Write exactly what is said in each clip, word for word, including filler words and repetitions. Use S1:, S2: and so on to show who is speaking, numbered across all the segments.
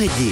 S1: D.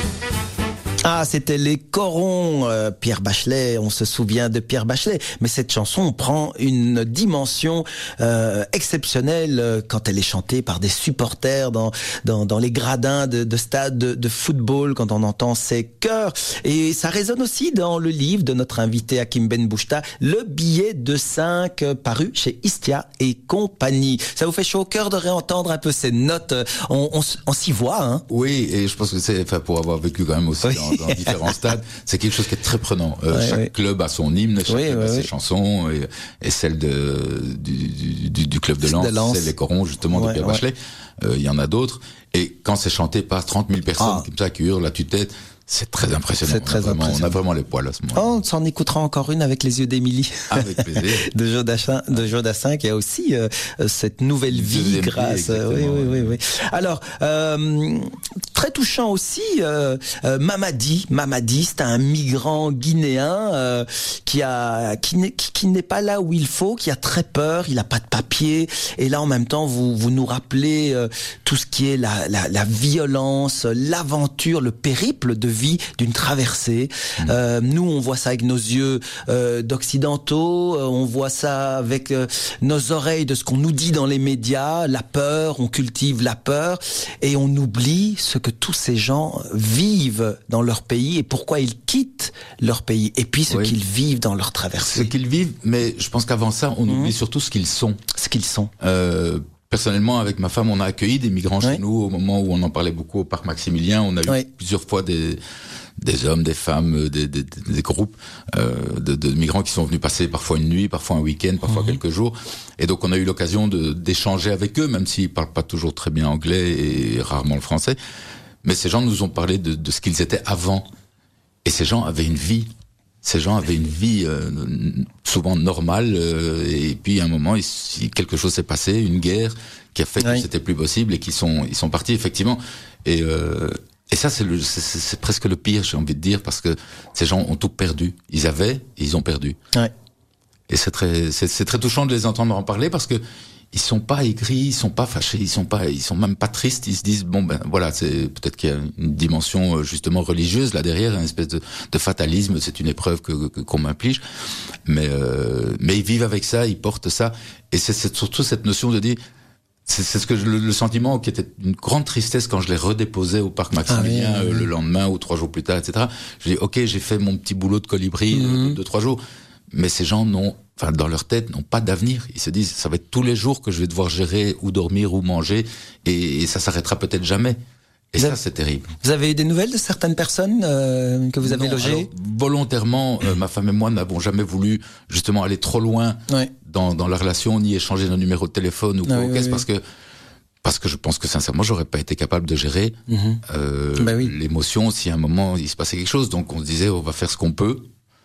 S1: Ah, c'était les Corons, euh, Pierre Bachelet, on se souvient de Pierre Bachelet, mais cette chanson prend une dimension euh, exceptionnelle euh, quand elle est chantée par des supporters dans dans, dans les gradins de, de stades de, de football, quand on entend ces chœurs. Et ça résonne aussi dans le livre de notre invité Hakim Ben Bouchta, Le billet de cinq, euh, paru chez Istia et compagnie. Ça vous fait chaud au cœur de réentendre un peu ces notes, on, on, on s'y voit, hein?
S2: Oui, et je pense que c'est, enfin, pour avoir vécu quand même aussi oui. dans dans différents stades, c'est quelque chose qui est très prenant. Euh, ouais, chaque ouais. club a son hymne, chaque
S1: oui,
S2: club
S1: oui,
S2: a ses
S1: oui.
S2: chansons, et, et celle de, du, du, du club de Lens, c'est les Corons, justement, ouais, de Pierre ouais. Bachelet. Il euh, y en a d'autres. Et quand c'est chanté par trente mille personnes, ah. comme ça, qui hurlent à tue-tête, c'est très impressionnant.
S1: C'est très
S2: on, a vraiment,
S1: impressionnant.
S2: on a vraiment les poils à ce moment-là.
S1: Oh, on s'en écoutera encore une avec les yeux d'Émilie.
S2: Avec plaisir.
S1: de Joe Dassin, de Joe Dassin, qui a aussi euh, cette nouvelle vie grâce. Vie, oui, oui, oui, oui. Alors, euh, très touchant aussi, euh, euh, Mamadi. Mamadi, c'est un migrant guinéen euh, qui a, qui n'est, qui, qui n'est pas là où il faut, qui a très peur. Il a pas de papier. Et là, en même temps, vous, vous nous rappelez euh, tout ce qui est la, la, la violence, l'aventure, le périple de vie d'une traversée. Mmh. Euh, nous, on voit ça avec nos yeux euh, d'occidentaux, euh, on voit ça avec euh, nos oreilles de ce qu'on nous dit dans les médias, la peur, on cultive la peur, et on oublie ce que tous ces gens vivent dans leur pays et pourquoi ils quittent leur pays, et puis ce oui. qu'ils vivent dans leur traversée.
S2: Ce qu'ils vivent, mais je pense qu'avant ça, on mmh. oublie surtout ce qu'ils sont.
S1: Ce qu'ils sont.
S2: Euh, Personnellement, avec ma femme, on a accueilli des migrants oui. chez nous au moment où on en parlait beaucoup au parc Maximilien. On a eu oui. plusieurs fois des, des hommes, des femmes, des, des, des groupes euh, de, de migrants qui sont venus passer parfois une nuit, parfois un week-end, parfois mmh. quelques jours. Et donc, on a eu l'occasion de, d'échanger avec eux, même s'ils parlent pas toujours très bien anglais et rarement le français. Mais ces gens nous ont parlé de, de ce qu'ils étaient avant. Et ces gens avaient une vie. Ces gens avaient une vie euh, souvent normale, euh, et puis à un moment, il, quelque chose s'est passé, une guerre qui a fait oui. que c'était plus possible et qu'ils sont ils sont partis effectivement. Et euh, et ça c'est le c'est, c'est presque le pire, j'ai envie de dire, parce que ces gens ont tout perdu. Ils avaient, et ils ont perdu.
S1: Ouais.
S2: Et c'est très c'est, c'est très touchant de les entendre en parler, parce que ils sont pas aigris, ils sont pas fâchés, ils sont pas, ils sont même pas tristes. Ils se disent bon ben voilà, c'est peut-être qu'il y a une dimension justement religieuse là derrière, une espèce de, de fatalisme. C'est une épreuve que, que qu'on m'inflige, mais euh, mais ils vivent avec ça, ils portent ça, et c'est, c'est surtout cette notion de dire. C'est, c'est ce que je, le, le sentiment qui était une grande tristesse quand je les redéposais au parc Maximilien ah oui, oui, oui. le lendemain ou trois jours plus tard, et cetera. Je dis ok, j'ai fait mon petit boulot de colibri mm-hmm. de, de trois jours, mais ces gens n'ont enfin dans leur tête, n'ont pas d'avenir. Ils se disent, ça va être tous les jours que je vais devoir gérer ou dormir ou manger, et, et ça s'arrêtera peut-être jamais. Et vous ça, avez, c'est terrible.
S1: Vous avez eu des nouvelles de certaines personnes euh, que vous avez
S2: non,
S1: logées?
S2: Alors, volontairement, euh, ma femme et moi n'avons jamais voulu justement aller trop loin ouais. dans, dans la relation, ni échanger nos numéros de téléphone ou quoi, oui, oui, parce oui. que parce que je pense que sincèrement, j'aurais pas été capable de gérer mm-hmm. euh, bah oui. l'émotion si à un moment il se passait quelque chose. Donc on se disait, on va faire ce qu'on peut.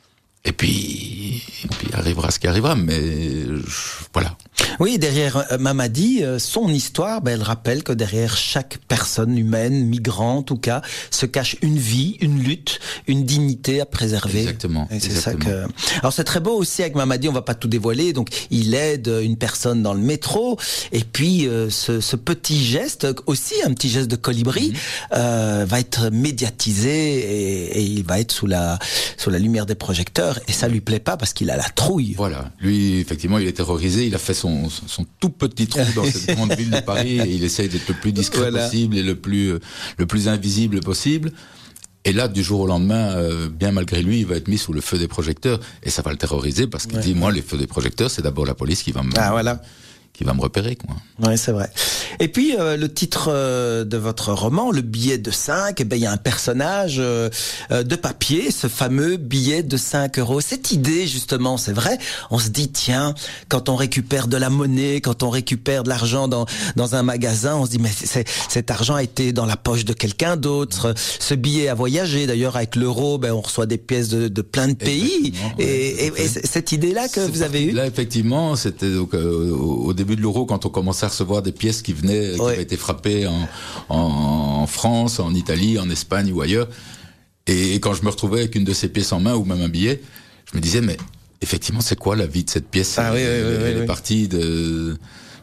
S2: Et puis, et puis arrivera ce qui arrivera, mais je, voilà.
S1: Oui, derrière euh, Mamadi, euh, son histoire, ben, elle rappelle que derrière chaque personne humaine, migrant en tout cas, se cache une vie, une lutte, une dignité à préserver.
S2: Exactement.
S1: Et c'est
S2: exactement.
S1: ça que. Alors c'est très beau aussi avec Mamadi, on va pas tout dévoiler. Donc il aide une personne dans le métro, et puis euh, ce, ce petit geste, aussi un petit geste de colibri, mmh. euh, va être médiatisé et, et il va être sous la sous la lumière des projecteurs. Et ça lui plaît pas parce qu'il a la trouille.
S2: Voilà. Lui, effectivement, il est terrorisé. Il a fait son, son tout petit trou dans cette grande ville de Paris, et il essaye d'être le plus discret voilà. possible et le plus, le plus invisible possible. Et là, du jour au lendemain, euh, bien malgré lui, il va être mis sous le feu des projecteurs, et ça va le terroriser parce qu'il ouais. dit, moi, les feux des projecteurs, c'est d'abord la police qui va me,
S1: ah, voilà.
S2: qui va me repérer, quoi.
S1: Oui, c'est vrai. Et puis, euh, le titre euh, de votre roman, Le billet de cinq, eh ben, il y a un personnage euh, de papier, ce fameux billet de cinq euros. Cette idée, justement, c'est vrai, on se dit, tiens, quand on récupère de la monnaie, quand on récupère de l'argent dans dans un magasin, on se dit, mais c'est, cet argent a été dans la poche de quelqu'un d'autre. Ce billet a voyagé. D'ailleurs, avec l'euro, ben, on reçoit des pièces de, de plein de pays. Et, ouais, et, et, et cette idée-là que
S2: c'est
S1: vous avez eue?
S2: Là, effectivement, c'était donc, euh, au, au début de l'euro, quand on commençait à recevoir des pièces qui venaient, qui ouais. avaient été frappées en, en, en France, en Italie, en Espagne ou ailleurs. Et, et quand je me retrouvais avec une de ces pièces en main ou même un billet, je me disais, mais effectivement, c'est quoi la vie de cette pièce?
S1: Ah, oui, oui,
S2: Elle,
S1: oui,
S2: elle
S1: oui,
S2: est
S1: oui.
S2: partie de...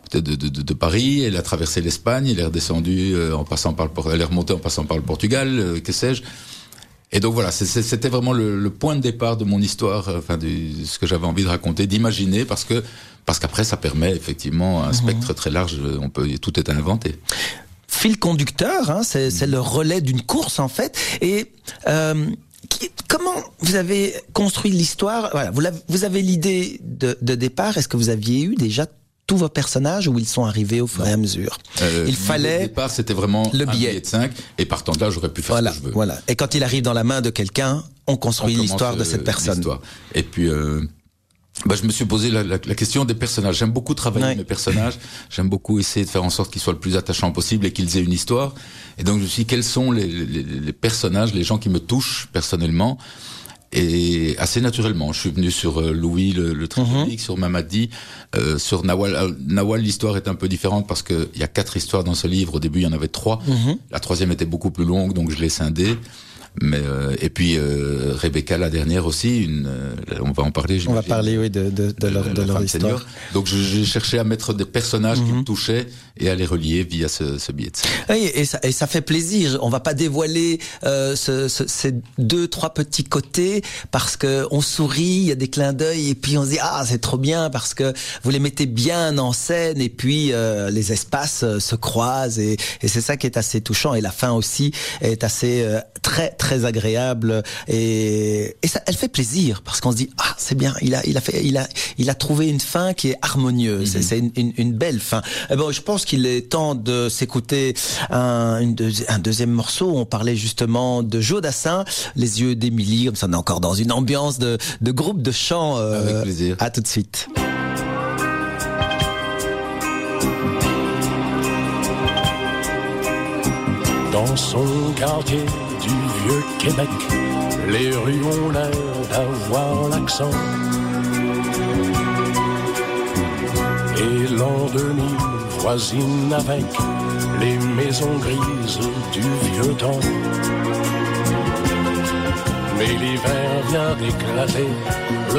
S2: de, de, de, de Paris, elle a traversé l'Espagne, elle est redescendue euh, en passant par le, elle est remontée en passant par le Portugal, euh, que sais-je. Et donc voilà, c'est, c'était vraiment le, le point de départ de mon histoire, euh, enfin, du, ce que j'avais envie de raconter, d'imaginer, parce que, parce qu'après, ça permet effectivement un spectre mmh. très large, on peut, tout est à inventer.
S1: Fil conducteur, hein, c'est, c'est le relais d'une course en fait. Et euh, qui, comment vous avez construit l'histoire? Voilà, vous, vous avez l'idée de, de départ. Est-ce que vous aviez eu déjà tous vos personnages ou ils sont arrivés au fur non. et à mesure?
S2: euh,
S1: Il fallait.
S2: Au départ, c'était vraiment
S1: le
S2: un
S1: billet.
S2: billet de cinq, et partant de là, j'aurais pu faire
S1: voilà,
S2: ce que je veux.
S1: Voilà. Et quand il arrive dans la main de quelqu'un, on construit on l'histoire de cette personne.
S2: L'histoire. Et puis. Euh, Bah, je me suis posé la, la, la question des personnages. J'aime beaucoup travailler ouais. mes personnages. J'aime beaucoup essayer de faire en sorte qu'ils soient le plus attachants possible et qu'ils aient une histoire. Et donc, je me suis dit, quels sont les, les, les personnages, les gens qui me touchent personnellement? Et assez naturellement, je suis venu sur euh, Louis, le, le triphonique, mm-hmm. sur Mamadi, euh, sur Nawal. Euh, Nawal, l'histoire est un peu différente parce que il y a quatre histoires dans ce livre. Au début, il y en avait trois. Mm-hmm. La troisième était beaucoup plus longue, donc je l'ai scindée. Mais euh, et puis euh, Rebecca, la dernière aussi, une, euh, on va en parler.
S1: On va parler, oui, de de, de leur, de leur histoire. Seigneur.
S2: Donc j'ai cherché à mettre des personnages mm-hmm. qui me touchaient et à les relier via ce, ce billet de cinq.
S1: Oui, et ça, et ça fait plaisir. On va pas dévoiler euh, ce, ce, ces deux, trois petits côtés parce que on sourit, il y a des clins d'œil et puis on se dit ah c'est trop bien parce que vous les mettez bien en scène et puis euh, les espaces euh, se croisent et, et c'est ça qui est assez touchant et la fin aussi est assez euh, très très très agréable et, et ça, elle fait plaisir parce qu'on se dit ah c'est bien, il a, il a fait, il a, il a trouvé une fin qui est harmonieuse. Mm-hmm. C'est, c'est une, une, une belle fin. Et bon, je pense qu'il est temps de s'écouter un, une deuxi- un deuxième morceau. On parlait justement de Joe Dassin, Les yeux d'Émilie. Comme ça, on est encore dans une ambiance de, de groupe de chant. Euh,
S2: Avec plaisir.
S1: À tout de suite.
S3: Dans son quartier du vieux Québec, les rues ont l'air d'avoir l'accent. Et l'an deux mille voisine avec les maisons grises du vieux temps. Mais l'hiver vient d'éclater.